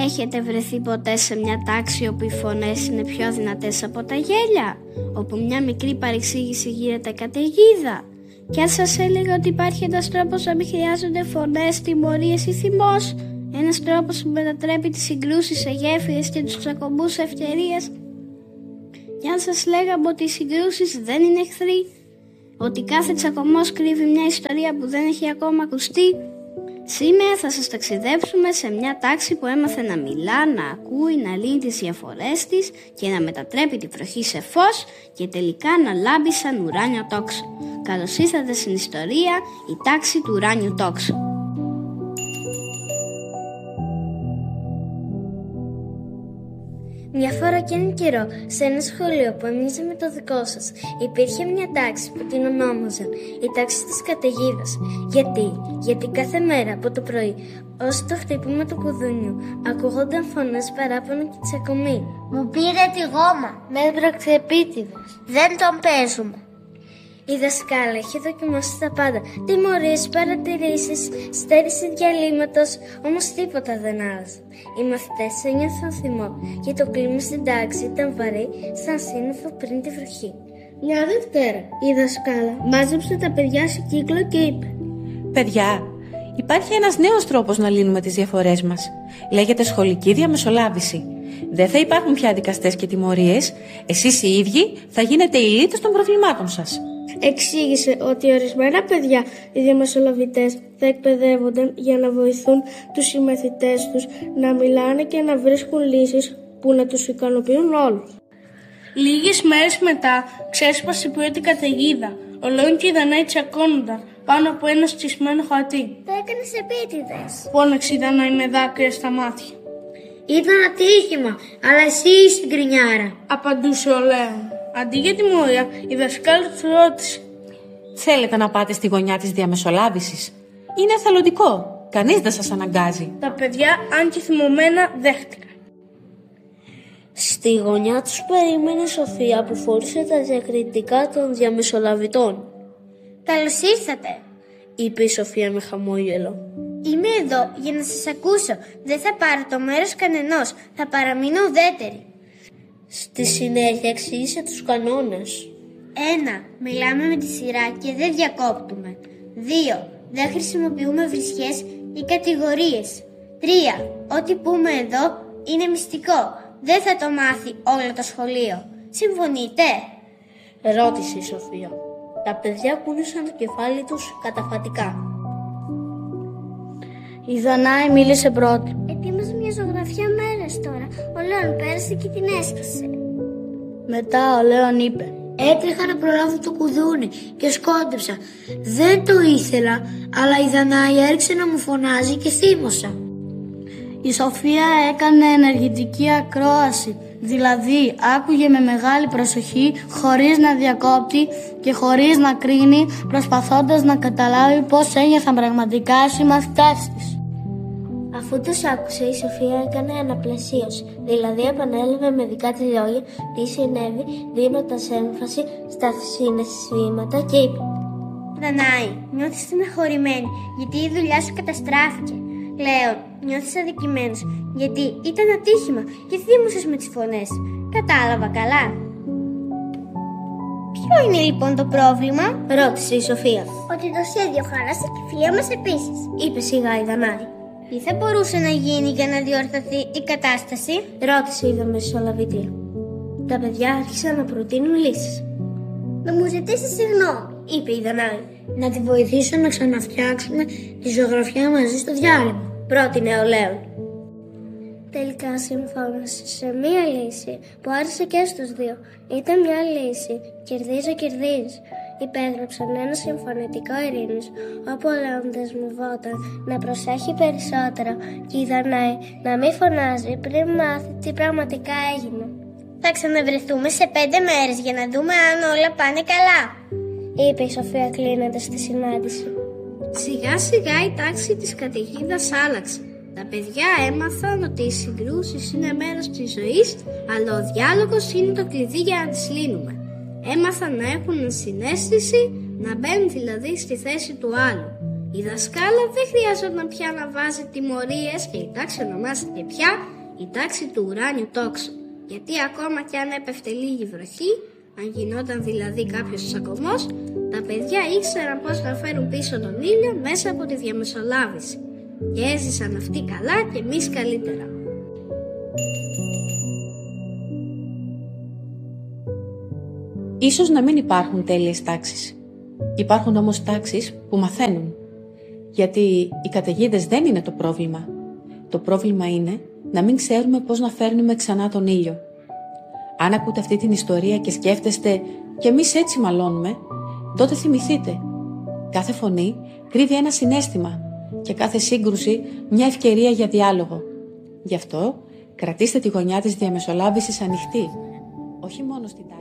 Έχετε βρεθεί ποτέ σε μια τάξη όπου οι φωνές είναι πιο δυνατές από τα γέλια? Όπου μια μικρή παρεξήγηση γίνεται καταιγίδα? Και αν σας έλεγα ότι υπάρχει ένας τρόπος να μην χρειάζονται φωνές, τιμωρίες ή θυμός? Ένας τρόπος που μετατρέπει τις συγκρούσεις σε γέφυρες και τους τσακωμούς σε ευκαιρίες? Και αν σας λέγαμε ότι οι συγκρούσεις δεν είναι εχθροί? Ότι κάθε τσακωμός κρύβει μια ιστορία που δεν έχει ακόμα ακουστεί? Σήμερα θα σας ταξιδέψουμε σε μια τάξη που έμαθε να μιλά, να ακούει, να λύνει τις διαφορές της και να μετατρέπει τη βροχή σε φως και τελικά να λάμπει σαν ουράνιο τόξο. Καλώς ήρθατε στην ιστορία, η τάξη του ουράνιου τόξου. Μια φορά και έναν καιρό, σε ένα σχολείο που έμοιαζε με το δικό σας, υπήρχε μια τάξη που την ονόμαζαν η τάξη της καταιγίδας. Γιατί κάθε μέρα από το πρωί ως το χτύπημα του κουδούνιου ακούγονταν φωνές, παράπονο και τσακωμοί. Μου πήρε τη γόμα. Με έβραξε επίτηδες. Δεν τον παίζουμε. Η δασκάλα είχε δοκιμάσει τα πάντα. Τιμωρίες, παρατηρήσεις, στέρηση διαλύματος, όμως τίποτα δεν άλλαζε. Οι μαθητές ένιωθαν θυμό και το κλίμα στην τάξη ήταν βαρύ σαν σύννεφο πριν τη βροχή. Μια Δευτέρα η δασκάλα μάζεψε τα παιδιά σε κύκλο και είπε: «Παιδιά, υπάρχει ένας νέος τρόπος να λύνουμε τις διαφορές μας. Λέγεται σχολική διαμεσολάβηση. Δεν θα υπάρχουν πια δικαστές και τιμωρίες. Εσείς οι ίδιοι θα γίνετε οι λύτες των προβλημάτων σας». Εξήγησε ότι ορισμένα παιδιά, οι διαμεσολαβητές, θα εκπαιδεύονταν για να βοηθούν τους συμμαθητές τους να μιλάνε και να βρίσκουν λύσεις που να τους ικανοποιούν όλους. Λίγες μέρες μετά ξέσπασε η πρώτη καταιγίδα. Ο Λέων και η Δανάη τσακώνονταν πάνω από ένα στισμένο χαρτί. Το έκανες επίτηδες. Φώναξε η Δανάη με δάκρυα στα μάτια. Ήταν ατύχημα, αλλά εσύ είσαι γκρινιάρα, απαντούσε ο Λέων. Αντί για τιμωρία, η δασκάλα του ρώτησε: «Θέλετε να πάτε στη γωνιά της διαμεσολάβησης? Είναι εθελοντικό. Κανείς δεν σας αναγκάζει». Τα παιδιά, αν και θυμωμένα, δέχτηκαν. Στη γωνιά τους περίμενε η Σοφία που φόρησε τα διακριτικά των διαμεσολαβητών. «Καλώς ήρθατε», είπε η Σοφία με χαμόγελο. «Είμαι εδώ για να σας ακούσω. Δεν θα πάρω το μέρος κανενός. Θα παραμείνω ουδέτερη». Στη συνέχεια εξήγησε τους κανόνες. 1. Μιλάμε με τη σειρά και δεν διακόπτουμε. 2. Δεν χρησιμοποιούμε βρισχές ή κατηγορίες. 3. Ό,τι πούμε εδώ είναι μυστικό. Δεν θα το μάθει όλο το σχολείο. Συμφωνείτε? Ρώτησε η Σοφία. Τα παιδιά κούνησαν το κεφάλι τους καταφατικά. Η Δανάη μίλησε πρώτη. Ετοίμαζε μια ζωγραφιά μέρες τώρα. Ο Λέων πέρασε και την έσκασε. Μετά ο Λέων είπε: «Έτρεχα να προλάβω το κουδούνι και σκόντεψα. Δεν το ήθελα, αλλά η Δανάη έριξε να μου φωνάζει και θύμωσα». Η Σοφία έκανε ενεργητική ακρόαση, δηλαδή άκουγε με μεγάλη προσοχή, χωρίς να διακόπτει και χωρίς να κρίνει, προσπαθώντας να καταλάβει πώς ένιωθαν πραγματικά οι συμμαθητές της. Αφού τους άκουσε, η Σοφία έκανε αναπλασίωση, δηλαδή επανέλαβε με δικά της λόγια τι συνέβη, δίνοντας έμφαση στα συναισθήματα και είπε: «Δανάη, νιώθεις στεναχωρημένη γιατί η δουλειά σου καταστράφηκε. Λέων, νιώθεις αδικημένος γιατί ήταν ατύχημα και θύμωσες με τις φωνές. Κατάλαβα καλά». «Ποιο είναι λοιπόν το πρόβλημα?» ρώτησε η Σοφία. «Ότι το σχέδιο χάλασε και η φιλία μας επίσης», είπε σιγά η Δανάη. «Τι θα μπορούσε να γίνει για να διορθωθεί η κατάσταση?» ρώτησε η διαμεσολαβήτρια. Τα παιδιά άρχισαν να προτείνουν λύσεις. «Να μου ζητήσει συγγνώμη», είπε η Δανάη. «Να τη βοηθήσω να ξαναφτιάξουμε τη ζωγραφιά μαζί στο διάλειμμα», πρότεινε ο Λέων. Τελικά συμφώνησε σε μία λύση που άρεσε και στους δύο. Ήταν μια λύση κερδίζει. Υπέγραψαν ένα συμφωνητικό ειρήνης, όπου ο Λέων δεσμευόταν να προσέχει περισσότερο και η Δανάη να μην φωνάζει πριν μάθει τι πραγματικά έγινε. «Θα ξαναβρεθούμε σε 5 μέρες για να δούμε αν όλα πάνε καλά», είπε η Σοφία κλείνοντας τη συνάντηση. Σιγά σιγά η τάξη της καταιγίδας άλλαξε. Τα παιδιά έμαθαν ότι οι συγκρούσεις είναι μέρος της ζωής, αλλά ο διάλογος είναι το κλειδί για να τις λύνουμε. Έμαθαν να έχουν συναίσθηση, να μπαίνουν δηλαδή στη θέση του άλλου. Η δασκάλα δεν χρειάζονταν πια να βάζει τιμωρίες και η τάξη ονομάστηκε πια η τάξη του ουράνιου τόξου. Γιατί ακόμα και αν έπεφτε λίγη βροχή, αν γινόταν δηλαδή κάποιος τσακωμός, τα παιδιά ήξεραν πώς να φέρουν πίσω τον ήλιο μέσα από τη διαμεσολάβηση. Και έζησαν αυτοί καλά και εμείς καλύτερα. Ίσως να μην υπάρχουν τέλειες τάξεις. Υπάρχουν όμως τάξεις που μαθαίνουν. Γιατί οι καταιγίδες δεν είναι το πρόβλημα. Το πρόβλημα είναι να μην ξέρουμε πώς να φέρνουμε ξανά τον ήλιο. Αν ακούτε αυτή την ιστορία και σκέφτεστε «και εμείς έτσι μαλώνουμε», τότε θυμηθείτε. Κάθε φωνή κρύβει ένα συναίσθημα και κάθε σύγκρουση μια ευκαιρία για διάλογο. Γι' αυτό κρατήστε τη γωνιά της διαμεσολάβησης ανοιχτή, όχι μόνο στην